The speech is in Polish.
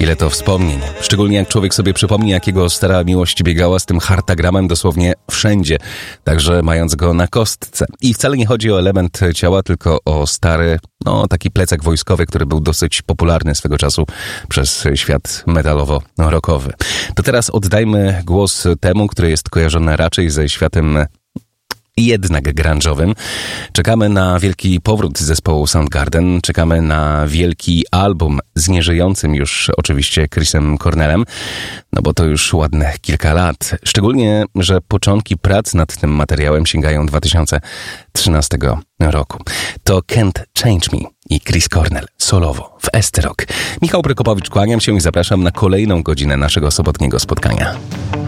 Ile to wspomnień. Szczególnie jak człowiek sobie przypomni, jak jego stara miłość biegała z tym hartagramem dosłownie wszędzie, także mając go na kostce. I wcale nie chodzi o element ciała, tylko o stary, taki plecak wojskowy, który był dosyć popularny swego czasu przez świat metalowo-rockowy. To teraz oddajmy głos temu, który jest kojarzony raczej ze światem jednak grunge'owym. Czekamy na wielki powrót zespołu Soundgarden, czekamy na wielki album z nieżyjącym już oczywiście Chrisem Cornellem, bo to już ładne kilka lat. Szczególnie, że początki prac nad tym materiałem sięgają 2013 roku. To Can't Change Me i Chris Cornell solowo w ST Rock. Michał Prokopowicz, kłaniam się i zapraszam na kolejną godzinę naszego sobotniego spotkania.